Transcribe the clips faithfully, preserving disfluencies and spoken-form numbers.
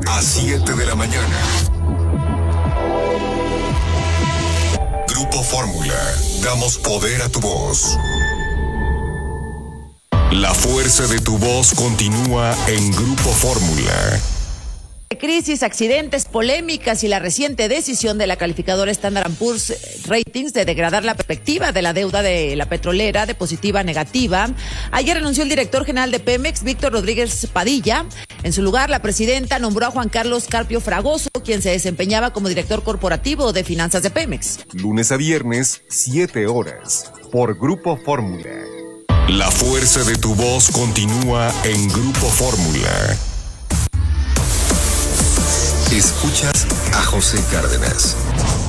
a siete de la mañana. Grupo Fórmula, damos poder a tu voz. La fuerza de tu voz continúa en Grupo Fórmula. Crisis, accidentes, polémicas y la reciente decisión de la calificadora Standard and Poor's Ratings de degradar la perspectiva de la deuda de la petrolera de positiva a negativa. Ayer renunció el director general de Pemex, Víctor Rodríguez Padilla. En su lugar, la presidenta nombró a Juan Carlos Carpio Fragoso, quien se desempeñaba como director corporativo de finanzas de Pemex. Lunes a viernes, siete horas, por Grupo Fórmula. La fuerza de tu voz continúa en Grupo Fórmula. Escuchas a José Cárdenas.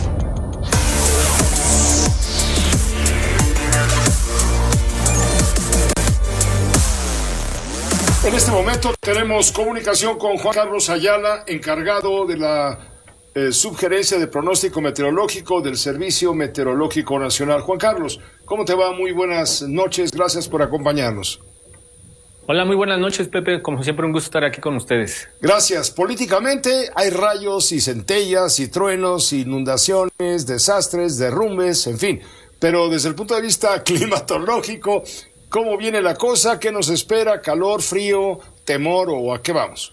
En este momento tenemos comunicación con Juan Carlos Ayala, encargado de la eh, subgerencia de pronóstico meteorológico del Servicio Meteorológico Nacional. Juan Carlos, ¿cómo te va? Muy buenas noches, gracias por acompañarnos. Hola, muy buenas noches, Pepe. Como siempre, un gusto estar aquí con ustedes. Gracias. Políticamente hay rayos y centellas y truenos, inundaciones, desastres, derrumbes, en fin. Pero desde el punto de vista climatológico, ¿cómo viene la cosa? ¿Qué nos espera? ¿Calor, frío, temor o a qué vamos?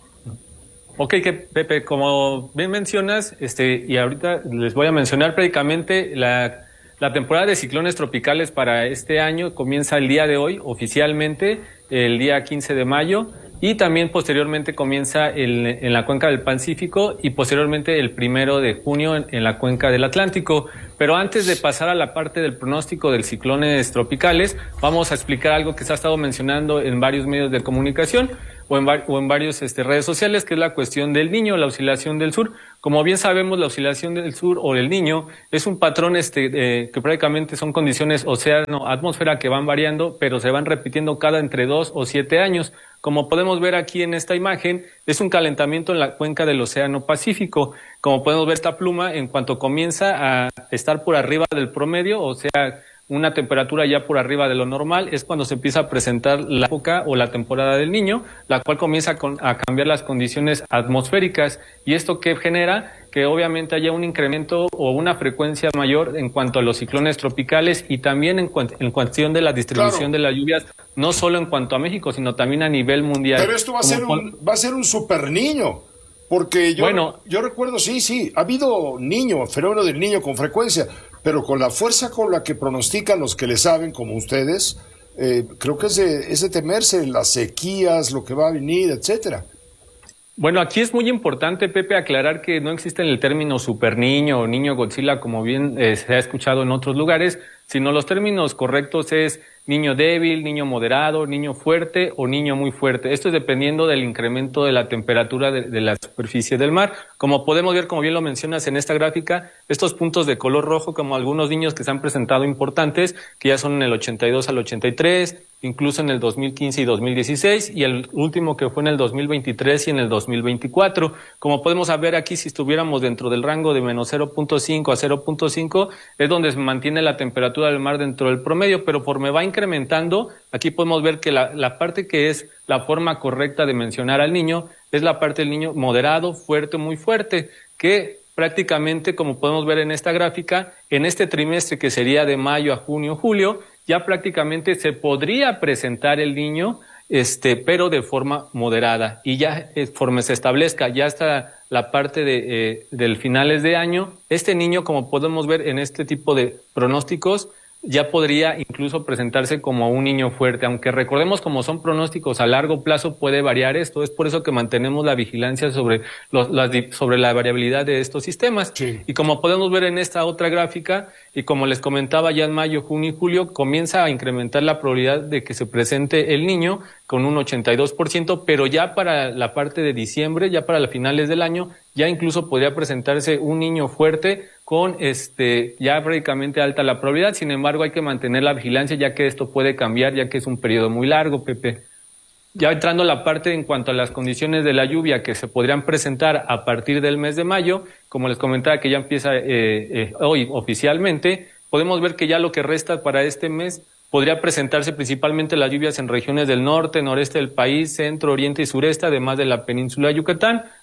Ok, que, Pepe, como bien mencionas, este, y ahorita les voy a mencionar prácticamente la... La temporada de ciclones tropicales para este año comienza el día de hoy, oficialmente, el día quince de mayo, y también posteriormente comienza el, en la cuenca del Pacífico y posteriormente el primero de junio en, en la cuenca del Atlántico. Pero antes de pasar a la parte del pronóstico de ciclones tropicales, vamos a explicar algo que se ha estado mencionando en varios medios de comunicación o en, o en varias este, redes sociales, que es la cuestión del Niño, la oscilación del sur. Como bien sabemos, la oscilación del sur o del Niño es un patrón este, eh, que prácticamente son condiciones océano-atmósfera que van variando, pero se van repitiendo cada entre dos o siete años. Como podemos ver aquí en esta imagen, es un calentamiento en la cuenca del Océano Pacífico. Como podemos ver, esta pluma, en cuanto comienza a estar por arriba del promedio, o sea, una temperatura ya por arriba de lo normal, es cuando se empieza a presentar la época o la temporada del Niño, la cual comienza a cambiar las condiciones atmosféricas. ¿Y esto qué genera? Que obviamente haya un incremento o una frecuencia mayor en cuanto a los ciclones tropicales y también en, cu en cuestión de la distribución claro. de las lluvias, no solo en cuanto a México, sino también a nivel mundial. Pero esto va a, ser un, va a ser un super niño, porque yo, bueno, yo recuerdo, sí, sí, ha habido niño, fenómeno del Niño con frecuencia, pero con la fuerza con la que pronostican los que le saben, como ustedes, eh, creo que es de, es de temerse las sequías, lo que va a venir, etcétera. Bueno, aquí es muy importante, Pepe, aclarar que no existe el término super niño o niño Godzilla, como bien eh, se ha escuchado en otros lugares, sino los términos correctos es niño débil, niño moderado, niño fuerte o niño muy fuerte. Esto es dependiendo del incremento de la temperatura de, de la superficie del mar. Como podemos ver, como bien lo mencionas en esta gráfica, estos puntos de color rojo, como algunos niños que se han presentado importantes, que ya son en el ochenta y dos al ochenta y tres, incluso en el dos mil quince y dos mil dieciséis, y el último que fue en el dos mil veintitrés y en el dos mil veinticuatro. Como podemos ver aquí, si estuviéramos dentro del rango de menos cero punto cinco a cero punto cinco, es donde se mantiene la temperatura del mar dentro del promedio, pero conforme va incrementando, aquí podemos ver que la, la parte que es la forma correcta de mencionar al niño, es la parte del niño moderado, fuerte, muy fuerte, que prácticamente, como podemos ver en esta gráfica, en este trimestre que sería de mayo a junio, julio, ya prácticamente se podría presentar el niño, este, pero de forma moderada. Y ya conforme se establezca ya hasta la parte de, eh, del finales de año, este niño, como podemos ver en este tipo de pronósticos, ya podría incluso presentarse como un niño fuerte, aunque recordemos como son pronósticos a largo plazo puede variar esto, es por eso que mantenemos la vigilancia sobre, los, la, sobre la variabilidad de estos sistemas. Sí. Y como podemos ver en esta otra gráfica, y como les comentaba ya en mayo, junio y julio, comienza a incrementar la probabilidad de que se presente el niño con un ochenta y dos por ciento, pero ya para la parte de diciembre, ya para las finales del año, ya incluso podría presentarse un niño fuerte con este ya prácticamente alta la probabilidad. Sin embargo, hay que mantener la vigilancia ya que esto puede cambiar, ya que es un periodo muy largo, Pepe. Ya entrando a la parte en cuanto a las condiciones de la lluvia que se podrían presentar a partir del mes de mayo, como les comentaba que ya empieza eh, eh, hoy oficialmente, podemos ver que ya lo que resta para este mes podría presentarse principalmente las lluvias en regiones del norte, noreste del país, centro, oriente y sureste, además de la península de Yucatán,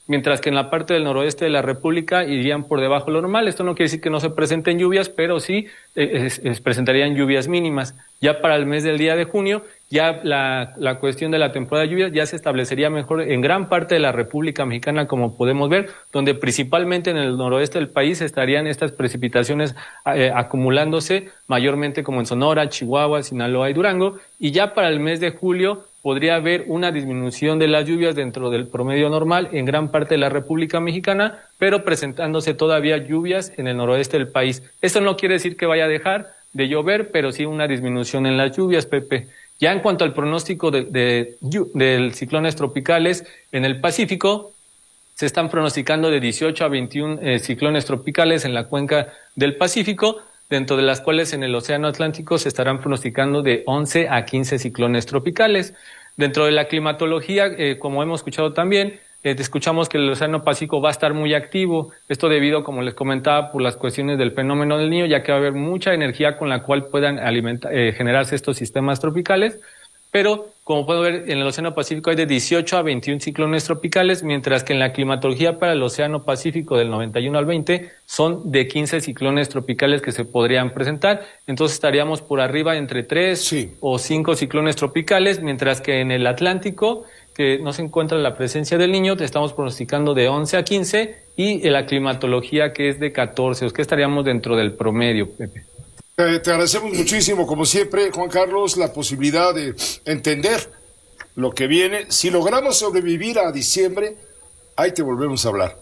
mientras que en la parte del noroeste de la República irían por debajo de lo normal. Esto no quiere decir que no se presenten lluvias, pero sí eh, es, es, presentarían lluvias mínimas. Ya para el mes del día de junio, ya la, la cuestión de la temporada de lluvias ya se establecería mejor en gran parte de la República Mexicana, como podemos ver, donde principalmente en el noroeste del país estarían estas precipitaciones eh, acumulándose, mayormente como en Sonora, Chihuahua, Sinaloa y Durango, y ya para el mes de julio podría haber una disminución de las lluvias dentro del promedio normal en gran parte de la República Mexicana, pero presentándose todavía lluvias en el noroeste del país. Esto no quiere decir que vaya a dejar de llover, pero sí una disminución en las lluvias, Pepe. Ya en cuanto al pronóstico de, de, de ciclones tropicales en el Pacífico, se están pronosticando de dieciocho a veintiún eh, ciclones tropicales en la cuenca del Pacífico, dentro de las cuales en el Océano Atlántico se estarán pronosticando de once a quince ciclones tropicales. Dentro de la climatología, eh, como hemos escuchado también, eh, escuchamos que el Océano Pacífico va a estar muy activo. Esto debido, como les comentaba, por las cuestiones del fenómeno del Niño, ya que va a haber mucha energía con la cual puedan alimentar, eh, generarse estos sistemas tropicales. Pero, como pueden ver, en el Océano Pacífico hay de dieciocho a veintiún ciclones tropicales, mientras que en la climatología para el Océano Pacífico del noventa y uno al veinte son de quince ciclones tropicales que se podrían presentar. Entonces estaríamos por arriba entre tres sí. o cinco ciclones tropicales, mientras que en el Atlántico, que no se encuentra la presencia del Niño, te estamos pronosticando de once a quince, y en la climatología que es de catorce, o sea que estaríamos dentro del promedio, Pepe. Eh, te agradecemos muchísimo, como siempre, Juan Carlos, la posibilidad de entender lo que viene. Si logramos sobrevivir a diciembre, ahí te volvemos a hablar.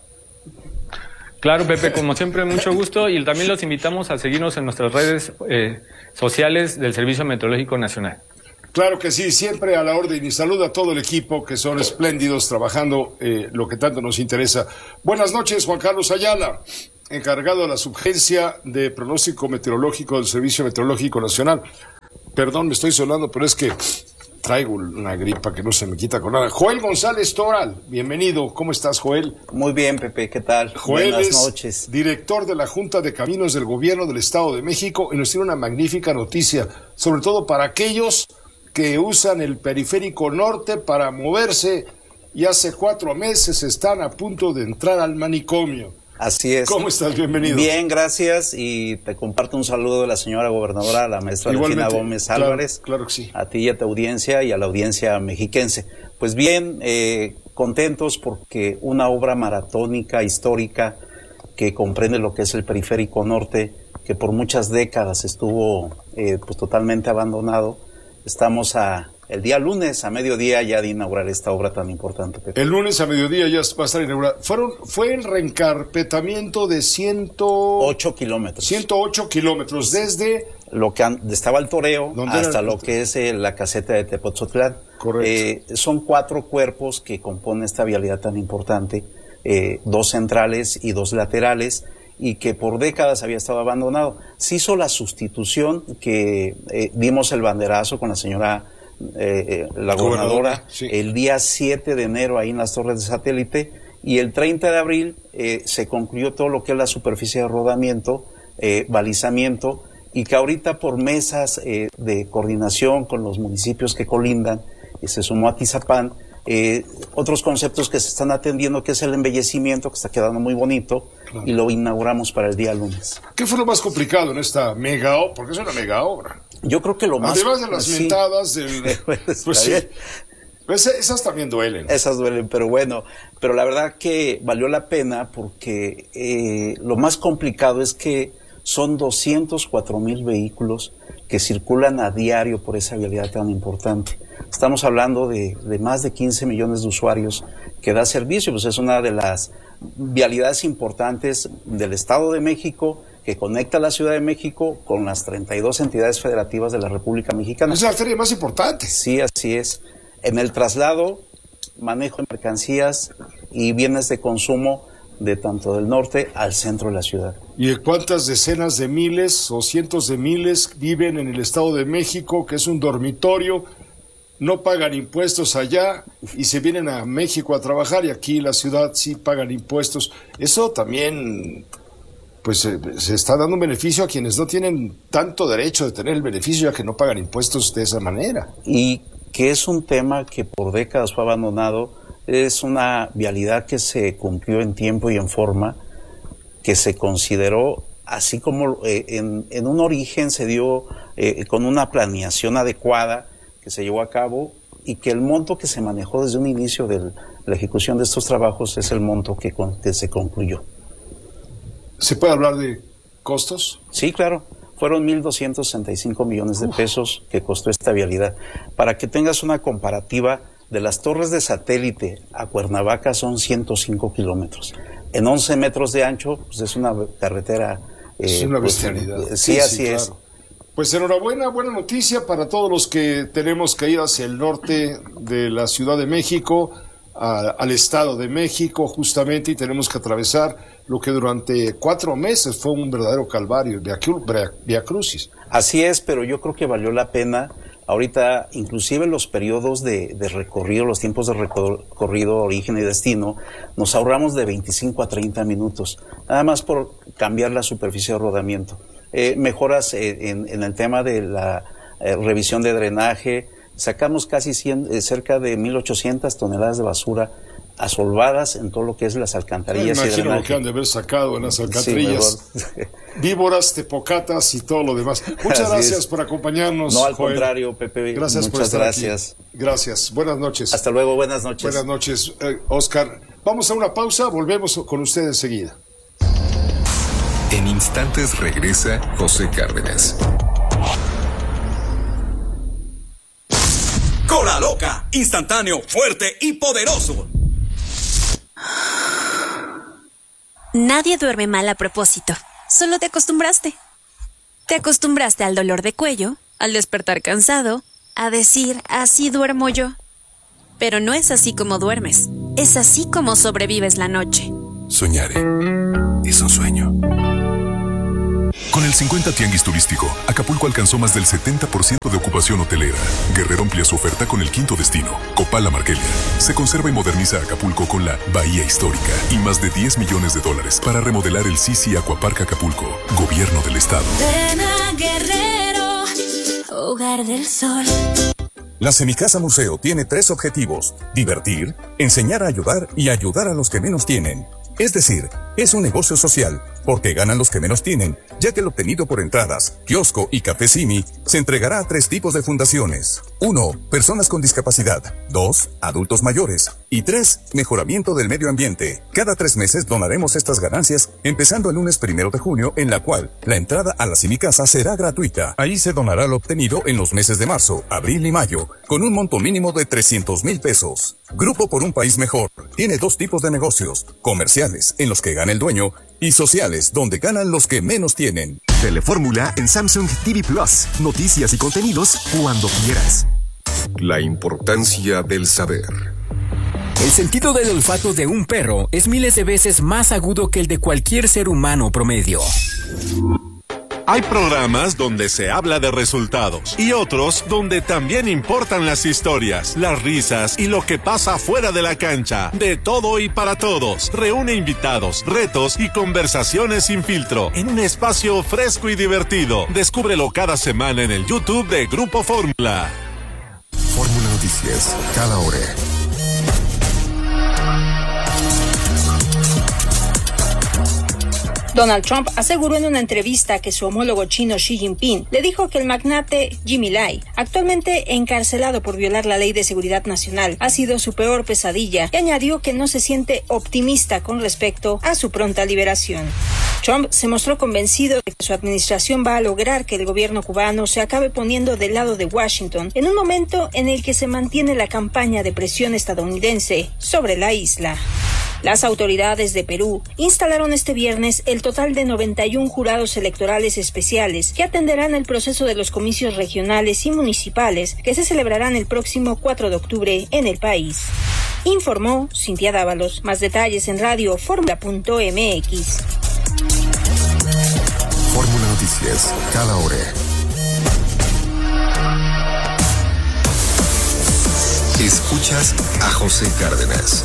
Claro, Pepe, como siempre, mucho gusto, y también los invitamos a seguirnos en nuestras redes eh, sociales del Servicio Meteorológico Nacional. Claro que sí, siempre a la orden, y saludo a todo el equipo que son espléndidos trabajando eh, lo que tanto nos interesa. Buenas noches, Juan Carlos Ayala, encargado de la subgerencia de pronóstico meteorológico del Servicio Meteorológico Nacional. Perdón, me estoy sonando, pero es que traigo una gripa que no se me quita con nada. Joel González Toral, bienvenido. ¿Cómo estás, Joel? Muy bien, Pepe, ¿qué tal? Joel Buenas es noches. Director de la Junta de Caminos del Gobierno del Estado de México, y nos tiene una magnífica noticia, sobre todo para aquellos que usan el periférico norte para moverse y hace cuatro meses están a punto de entrar al manicomio. Así es. ¿Cómo estás? Bienvenido. Bien, gracias, y te comparto un saludo de la señora gobernadora, la maestra Delfina Gómez Álvarez. Claro, claro que sí. A ti y a tu audiencia y a la audiencia mexiquense. Pues bien, eh, contentos porque una obra maratónica, histórica, que comprende lo que es el periférico norte, que por muchas décadas estuvo eh, pues totalmente abandonado. Estamos a el día lunes a mediodía ya de inaugurar esta obra tan importante, Pepe. El lunes a mediodía ya va a estar inaugurada. Fueron, fue el reencarpetamiento de ciento ocho kilómetros. ciento ocho kilómetros desde lo que an, estaba el toreo hasta lo que es eh, la caseta de Tepoztlán. Correcto. Eh, son cuatro cuerpos que componen esta vialidad tan importante, eh, dos centrales y dos laterales, y que por décadas había estado abandonado. Se hizo la sustitución, que eh, dimos el banderazo con la señora eh, eh, la gobernadora, sí. el día siete de enero ahí en las torres de satélite, y el treinta de abril eh, se concluyó todo lo que es la superficie de rodamiento, eh, balizamiento, y que ahorita por mesas eh, de coordinación con los municipios que colindan, y se sumó a Tizapán, Eh, otros conceptos que se están atendiendo, que es el embellecimiento, que está quedando muy bonito, claro. Y lo inauguramos para el día lunes. ¿Qué fue lo más complicado en esta mega obra? Porque es una mega obra. Yo creo que lo más... Además de las sí. mentadas, del, pues, pues sí, pues esas también duelen. Esas duelen, pero bueno, pero la verdad que valió la pena, porque eh, lo más complicado es que son doscientos cuatro mil vehículos que circulan a diario por esa vialidad tan importante. Estamos hablando de, de más de quince millones de usuarios que da servicio, pues es una de las vialidades importantes del Estado de México, que conecta a la Ciudad de México con las treinta y dos entidades federativas de la República Mexicana. Es la arteria más importante. Sí, así es. En el traslado, manejo de mercancías y bienes de consumo de tanto del norte al centro de la ciudad. ¿Y cuántas decenas de miles o cientos de miles viven en el Estado de México, que es un dormitorio? No pagan impuestos allá y se vienen a México a trabajar, y aquí la ciudad sí pagan impuestos. Eso también, pues se, se está dando un beneficio a quienes no tienen tanto derecho de tener el beneficio, ya que no pagan impuestos de esa manera. Y que es un tema que por décadas fue abandonado, Es una vialidad que se cumplió en tiempo y en forma, que se consideró, así como eh, en, en un origen se dio eh, con una planeación adecuada que se llevó a cabo, y que el monto que se manejó desde un inicio de la ejecución de estos trabajos es el monto que, con, que se concluyó. ¿Se puede hablar de costos? Sí, claro. Fueron mil doscientos sesenta y cinco millones de pesos que costó esta vialidad. Para que tengas una comparativa, de las torres de satélite a Cuernavaca son ciento cinco kilómetros. En once metros de ancho, pues es una carretera... Eh, es una bestialidad. Pues, sí, sí, así sí, es. Claro. Pues enhorabuena, buena noticia para todos los que tenemos que ir hacia el norte de la Ciudad de México, a, al Estado de México justamente, y tenemos que atravesar lo que durante cuatro meses fue un verdadero calvario, via, via crucis. Así es, pero yo creo que valió la pena. Ahorita, inclusive los periodos de, de recorrido, los tiempos de recorrido, origen y destino, nos ahorramos de veinticinco a treinta minutos, nada más por cambiar la superficie de rodamiento. Eh, mejoras eh, en, en el tema de la eh, revisión de drenaje, sacamos casi cien, eh, cerca de mil ochocientas toneladas de basura asolvadas en todo lo que es las alcantarillas. Me imagino y drenaje. Lo que han de haber sacado en las alcantarillas. Sí, víboras, tepocatas y todo lo demás. Muchas Así gracias es. por acompañarnos. No, al Joel. contrario, Pepe. Gracias Muchas por estar gracias. aquí. Gracias. Buenas noches. Hasta luego, buenas noches. Buenas noches, eh, Oscar. Vamos a una pausa, volvemos con usted enseguida. En instantes regresa José Cárdenas. Cola Loca, instantáneo, fuerte y poderoso. Nadie duerme mal a propósito, solo te acostumbraste. Te acostumbraste al dolor de cuello, al despertar cansado, a decir, así duermo yo. Pero no es así como duermes, es así como sobrevives la noche. Soñaré es un sueño. Con el cincuenta Tianguis Turístico, Acapulco alcanzó más del setenta por ciento de ocupación hotelera. Guerrero amplía su oferta con el quinto destino, Copala Marquelia. Se conserva y moderniza Acapulco con la Bahía Histórica y más de diez millones de dólares para remodelar el Sisi Aquapark Acapulco, Gobierno del Estado. Ven a Guerrero, hogar del sol. La Semicasa Museo tiene tres objetivos: divertir, enseñar a ayudar y ayudar a los que menos tienen. Es decir, es un negocio social, porque ganan los que menos tienen, ya que el obtenido por entradas, kiosco y café Simi se entregará a tres tipos de fundaciones. Uno, personas con discapacidad. Dos, adultos mayores. Y tres, mejoramiento del medio ambiente. Cada tres meses donaremos estas ganancias, empezando el lunes primero de junio, en la cual la entrada a la Semicasa será gratuita. Ahí se donará lo obtenido en los meses de marzo, abril y mayo, con un monto mínimo de trescientos mil pesos. Grupo por un País Mejor tiene dos tipos de negocios: comerciales, en los que gana el dueño, y sociales, donde ganan los que menos tienen. Telefórmula en Samsung T V Plus. Noticias y contenidos cuando quieras. La importancia del saber. El sentido del olfato de un perro es miles de veces más agudo que el de cualquier ser humano promedio. Hay programas donde se habla de resultados y otros donde también importan las historias, las risas y lo que pasa fuera de la cancha. De todo y para todos. Reúne invitados, retos y conversaciones sin filtro en un espacio fresco y divertido. Descúbrelo cada semana en el YouTube de Grupo Fórmula. Fórmula Noticias, cada hora. Donald Trump aseguró en una entrevista que su homólogo chino Xi Jinping le dijo que el magnate Jimmy Lai, actualmente encarcelado por violar la ley de seguridad nacional, ha sido su peor pesadilla, y añadió que no se siente optimista con respecto a su pronta liberación. Trump se mostró convencido de que su administración va a lograr que el gobierno cubano se acabe poniendo del lado de Washington en un momento en el que se mantiene la campaña de presión estadounidense sobre la isla. Las autoridades de Perú instalaron este viernes el total de noventa y uno jurados electorales especiales que atenderán el proceso de los comicios regionales y municipales que se celebrarán el próximo cuatro de octubre en el país. Informó Cintia Dávalos. Más detalles en radio fórmula punto m x. Fórmula Noticias, cada hora. Escuchas a José Cárdenas.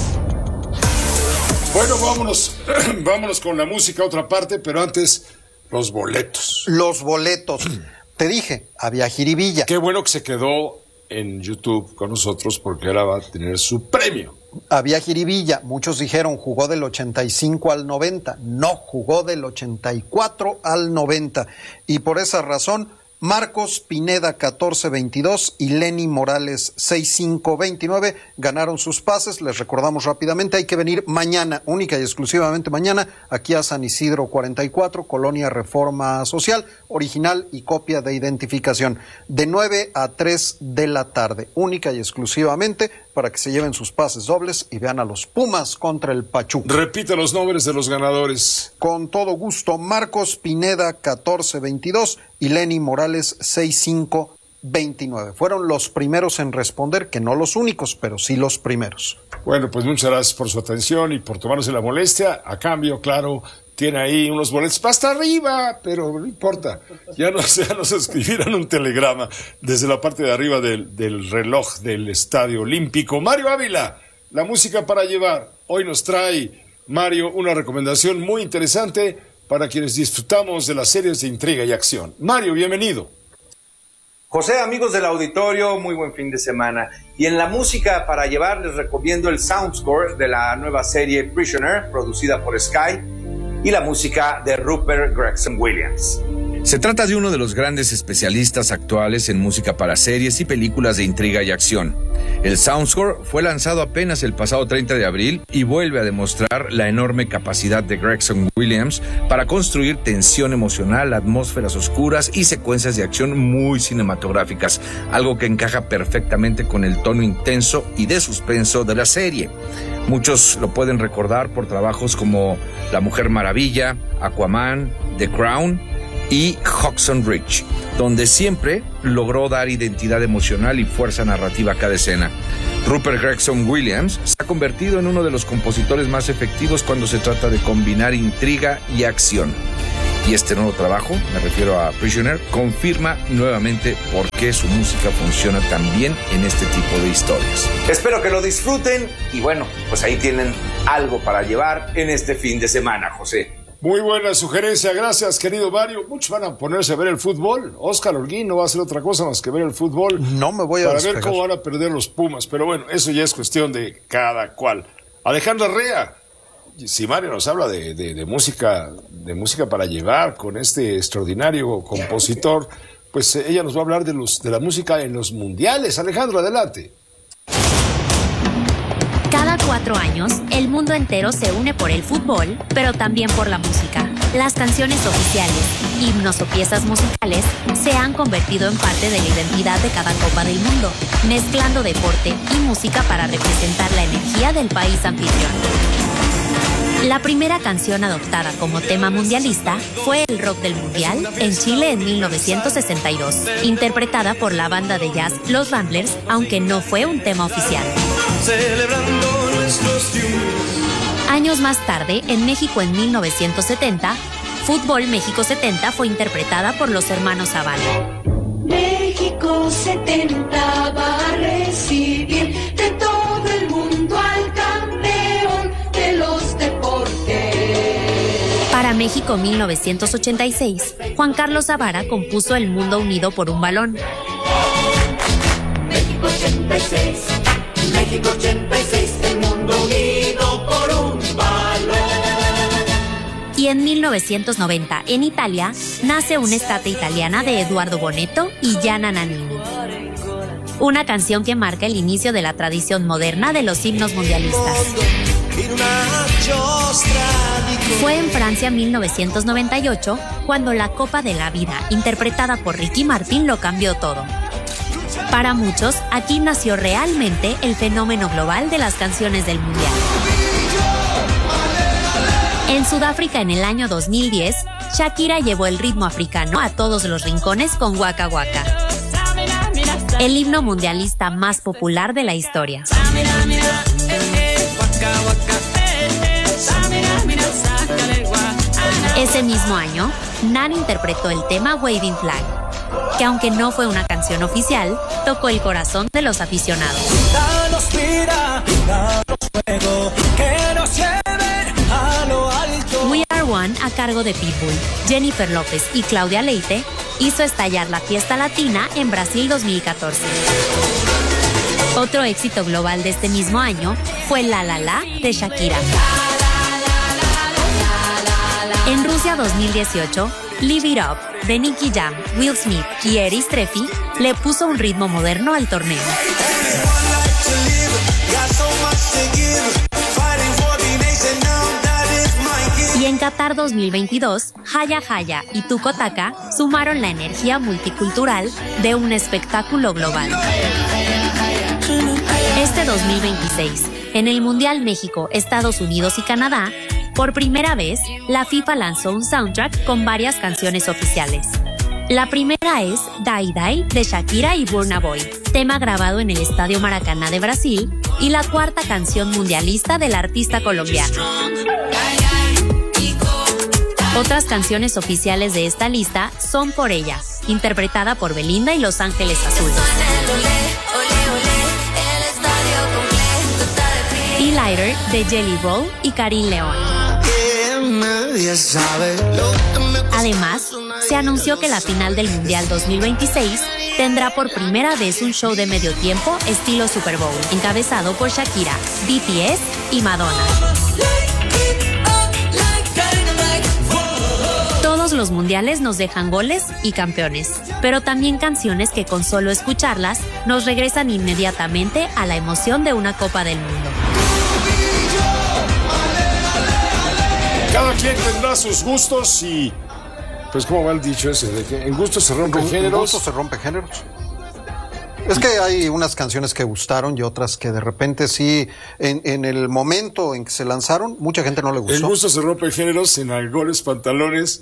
Bueno, vámonos, vámonos con la música a otra parte, pero antes, los boletos. Los boletos. Te dije, había jiribilla. Qué bueno que se quedó en YouTube con nosotros, porque ahora va a tener su premio. había jiribilla. Muchos dijeron jugó del ochenta y cinco al noventa. No, jugó del ochenta y cuatro al noventa. Y por esa razón, Marcos Pineda catorce veintidós y Lenny Morales seis cinco veintinueve ganaron sus pases. Les recordamos rápidamente, hay que venir mañana, única y exclusivamente mañana, aquí a San Isidro cuarenta y cuatro, Colonia Reforma Social, original y copia de identificación, de nueve a tres de la tarde, única y exclusivamente para que se lleven sus pases dobles y vean a los Pumas contra el Pachuca. Repite los nombres de los ganadores. Con todo gusto, Marcos Pineda catorce veintidós y Lenny Morales seis cinco veintinueve. Fueron los primeros en responder, que no los únicos, pero sí los primeros. Bueno, pues muchas gracias por su atención y por tomarse la molestia. A cambio, claro, tiene ahí unos boletos para hasta arriba, pero no importa. Ya nos, ya nos escribieron un telegrama desde la parte de arriba del, del reloj del Estadio Olímpico. Mario Ávila, la música para llevar. Hoy nos trae, Mario, una recomendación muy interesante para quienes disfrutamos de las series de intriga y acción. Mario, bienvenido. José, amigos del auditorio, muy buen fin de semana. Y en la música para llevar les recomiendo el soundscore de la nueva serie Prisoner, producida por Sky, y la música de Rupert Gregson Williams. Se trata de uno de los grandes especialistas actuales en música para series y películas de intriga y acción. El soundscore fue lanzado apenas el pasado treinta de abril y vuelve a demostrar la enorme capacidad de Gregson Williams para construir tensión emocional, atmósferas oscuras y secuencias de acción muy cinematográficas, algo que encaja perfectamente con el tono intenso y de suspenso de la serie. Muchos lo pueden recordar por trabajos como La Mujer Maravilla, Aquaman, The Crown y Hawkson Ridge, donde siempre logró dar identidad emocional y fuerza narrativa a cada escena. Rupert Gregson Williams se ha convertido en uno de los compositores más efectivos cuando se trata de combinar intriga y acción. Y este nuevo trabajo, me refiero a Prisoner, confirma nuevamente por qué su música funciona tan bien en este tipo de historias. Espero que lo disfruten y bueno, pues ahí tienen algo para llevar en este fin de semana, José. Muy buena sugerencia, gracias querido Mario. Muchos van a ponerse a ver el fútbol. Oscar Holguín no va a hacer otra cosa más que ver el fútbol. No me voy a Para despegar. ver cómo van a perder los Pumas, pero bueno, eso ya es cuestión de cada cual. Alejandra Rea, si Mario nos habla de, de, de música, de música para llevar con este extraordinario compositor, pues eh, ella nos va a hablar de los de la música en los mundiales. Alejandra, adelante. Cada cuatro años, el mundo entero se une por el fútbol, pero también por la música. Las canciones oficiales, himnos o piezas musicales se han convertido en parte de la identidad de cada Copa del Mundo, mezclando deporte y música para representar la energía del país anfitrión. La primera canción adoptada como tema mundialista fue el rock del mundial en Chile en mil novecientos sesenta y dos, interpretada por la banda de jazz Los Ramblers, aunque no fue un tema oficial. Celebrando nuestros triunfos. Años más tarde, en México en mil novecientos setenta, Fútbol México setenta fue interpretada por los hermanos Zavala. México setenta va a recibir de todo el mundo al campeón de los deportes. Para México mil novecientos ochenta y seis, Juan Carlos Zavara compuso El Mundo Unido por un Balón. México ochenta y seis, México ochenta y seis, el mundo unido por un balón. Y en mil novecientos noventa, en Italia, nace una estate italiana de Eduardo Bonetto y Gianna Nannini. Una canción que marca el inicio de la tradición moderna de los himnos mundialistas. Fue en Francia mil novecientos noventa y ocho cuando la Copa de la Vida, interpretada por Ricky Martin, lo cambió todo. Para muchos, aquí nació realmente el fenómeno global de las canciones del Mundial. En Sudáfrica, en el año dos mil diez, Shakira llevó el ritmo africano a todos los rincones con Waka Waka, el himno mundialista más popular de la historia. Ese mismo año, Nan interpretó el tema Waving Flag, que aunque no fue una canción oficial, tocó el corazón de los aficionados. Danos vida, danos fuego, que nos lleven a lo alto. We Are One, a cargo de Pitbull, Jennifer López y Claudia Leite, hizo estallar la fiesta latina en Brasil dos mil catorce. Otro éxito global de este mismo año fue La La La de Shakira. En Rusia dos mil dieciocho, Live It Up de Nicky Jam, Will Smith y Eris Treffi le puso un ritmo moderno al torneo. Y en Qatar dos mil veintidós, Haya Haya y Tuco Taka sumaron la energía multicultural de un espectáculo global. Este dos mil veintiséis, en el Mundial México, Estados Unidos y Canadá, por primera vez, la FIFA lanzó un soundtrack con varias canciones oficiales. La primera es Dai Dai de Shakira y Burna Boy, tema grabado en el Estadio Maracaná de Brasil, y la cuarta canción mundialista del artista colombiano. Otras canciones oficiales de esta lista son Por Ella, interpretada por Belinda y Los Ángeles Azules. Y Lighter de Jelly Roll y Karim León. Además, se anunció que la final del Mundial dos mil veintiséis tendrá por primera vez un show de medio tiempo estilo Super Bowl, encabezado por Shakira, B T S y Madonna. Todos los mundiales nos dejan goles y campeones, pero también canciones que con solo escucharlas nos regresan inmediatamente a la emoción de una Copa del Mundo. Cada quien tendrá sus gustos y, pues, ¿cómo va el dicho ese? De que en gustos se rompen géneros. En gustos se rompen géneros. Es que hay unas canciones que gustaron y otras que de repente sí, en, en el momento en que se lanzaron, mucha gente no le gustó. En gustos se rompen géneros, en algoles, pantalones.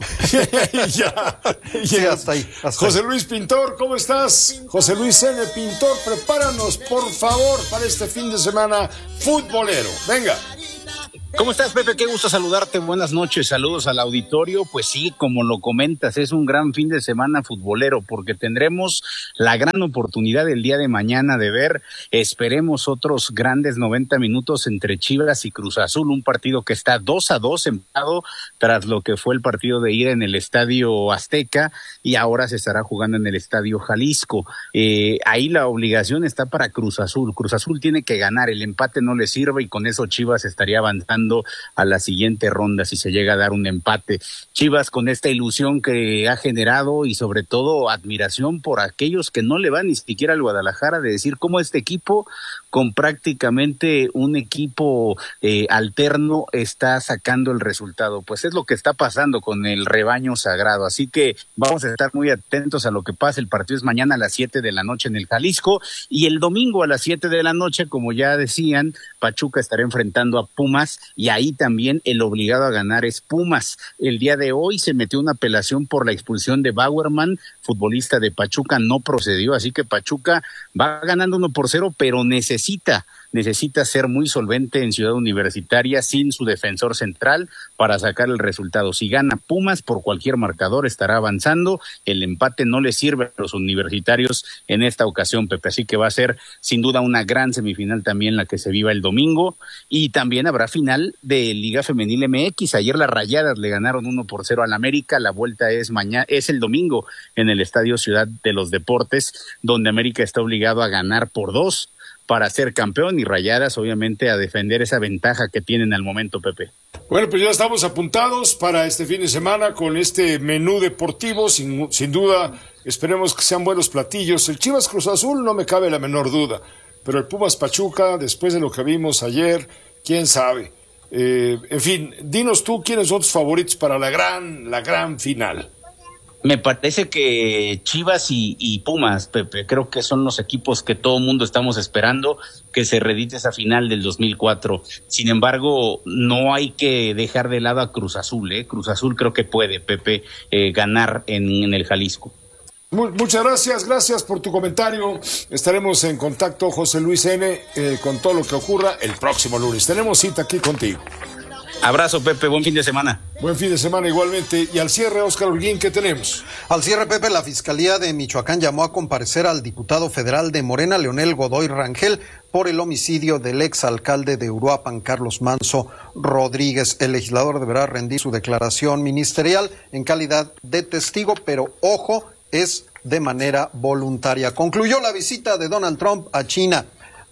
ya. ya. Sí, hasta ahí. Hasta José ahí. Luis Pintor, ¿cómo estás? José Luis N. Pintor, prepáranos, por favor, para este fin de semana futbolero. Venga. ¿Cómo estás, Pepe? Qué gusto saludarte. Buenas noches, saludos al auditorio. Pues sí, como lo comentas, es un gran fin de semana futbolero porque tendremos la gran oportunidad el día de mañana de ver, esperemos, otros grandes noventa minutos entre Chivas y Cruz Azul, un partido que está dos a dos empatado tras lo que fue el partido de ida en el Estadio Azteca y ahora se estará jugando en el Estadio Jalisco. Eh, ahí la obligación está para Cruz Azul. Cruz Azul tiene que ganar, el empate no le sirve y con eso Chivas estaría avanzando a la siguiente ronda si se llega a dar un empate. Chivas con esta ilusión que ha generado y sobre todo admiración por aquellos que no le van ni siquiera al Guadalajara, de decir cómo este equipo con prácticamente un equipo eh, alterno está sacando el resultado. Pues es lo que está pasando con el rebaño sagrado, así que vamos a estar muy atentos a lo que pase. El partido es mañana a las siete de la noche en el Jalisco y el domingo a las siete de la noche, como ya decían, Pachuca estará enfrentando a Pumas y ahí también el obligado a ganar es Pumas. El día de hoy se metió una apelación por la expulsión de Bauerman, futbolista de Pachuca, no procedió, así que Pachuca va ganando uno por cero, pero necesita necesita ser muy solvente en Ciudad Universitaria sin su defensor central para sacar el resultado. Si gana Pumas por cualquier marcador estará avanzando, el empate no le sirve a los universitarios en esta ocasión, Pepe, así que va a ser sin duda una gran semifinal también la que se viva el domingo y también habrá final de Liga Femenil M X. Ayer las Rayadas le ganaron uno por cero al América, la vuelta es mañana, es el domingo en el Estadio Ciudad de los Deportes, donde América está obligado a ganar por dos para ser campeón y Rayadas obviamente a defender esa ventaja que tienen al momento, Pepe. Bueno, pues ya estamos apuntados para este fin de semana con este menú deportivo, sin, sin duda, esperemos que sean buenos platillos. El Chivas Cruz Azul no me cabe la menor duda, pero el Pumas Pachuca, después de lo que vimos ayer, quién sabe. Eh, en fin, dinos tú quiénes son tus favoritos para la gran, la gran final. Me parece que Chivas y, y Pumas, Pepe, creo que son los equipos que todo mundo estamos esperando que se reedite esa final del dos mil cuatro. Sin embargo, no hay que dejar de lado a Cruz Azul, ¿eh? Cruz Azul creo que puede, Pepe, eh, ganar en, en el Jalisco. Muchas gracias, gracias por tu comentario. Estaremos en contacto, José Luis N., eh, con todo lo que ocurra el próximo lunes. Tenemos cita aquí contigo. Abrazo, Pepe, buen fin de semana. Buen fin de semana igualmente. Y al cierre, Óscar Holguín, ¿qué tenemos? Al cierre, Pepe, la Fiscalía de Michoacán llamó a comparecer al diputado federal de Morena, Leonel Godoy Rangel, por el homicidio del exalcalde de Uruapan, Carlos Manso Rodríguez. El legislador deberá rendir su declaración ministerial en calidad de testigo, pero ojo, es de manera voluntaria. Concluyó la visita de Donald Trump a China.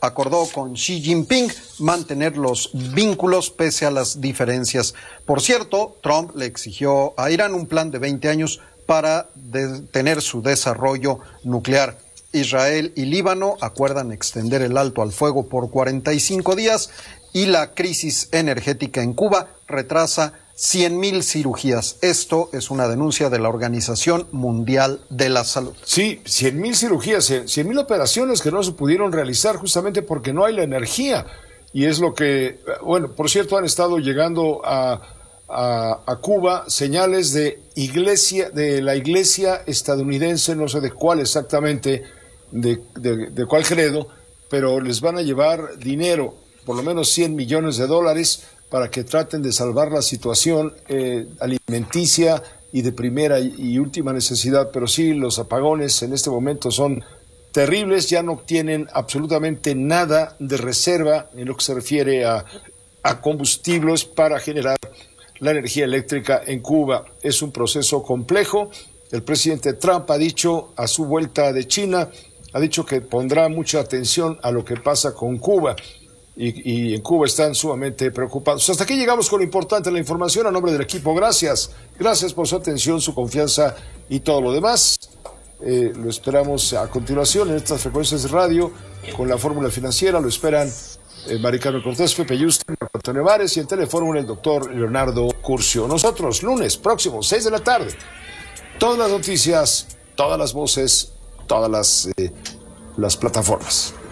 acordó con Xi Jinping mantener los vínculos pese a las diferencias. Por cierto, Trump le exigió a Irán un plan de veinte años para detener su desarrollo nuclear. Israel y Líbano acuerdan extender el alto al fuego por cuarenta y cinco días y la crisis energética en Cuba retrasa cien mil cirugías. Esto es una denuncia de la Organización Mundial de la Salud. Sí, cien mil cirugías, cien mil operaciones que no se pudieron realizar justamente porque no hay la energía. Y es lo que, bueno, por cierto, han estado llegando a, a, a Cuba señales de iglesia, de la iglesia estadounidense, no sé de cuál exactamente, de, de, de cuál credo, pero les van a llevar dinero, por lo menos cien millones de dólares, para que traten de salvar la situación eh, alimenticia y de primera y, y última necesidad. Pero sí, los apagones en este momento son terribles, ya no tienen absolutamente nada de reserva en lo que se refiere a, a combustibles para generar la energía eléctrica en Cuba. Es un proceso complejo. El presidente Trump ha dicho a su vuelta de China, ha dicho que pondrá mucha atención a lo que pasa con Cuba. Y, y en Cuba están sumamente preocupados. Hasta aquí llegamos con lo importante de la información. A nombre del equipo, gracias. Gracias por su atención, su confianza y todo lo demás. Eh, lo esperamos a continuación en estas frecuencias de radio con la fórmula financiera. Lo esperan eh, Mari Carmen Cortés, Pepe Yuste, Marco Antonio Vares y en Telefórmula el doctor Leonardo Curcio. Nosotros, lunes próximo, seis de la tarde. Todas las noticias, todas las voces, todas las, eh, las plataformas.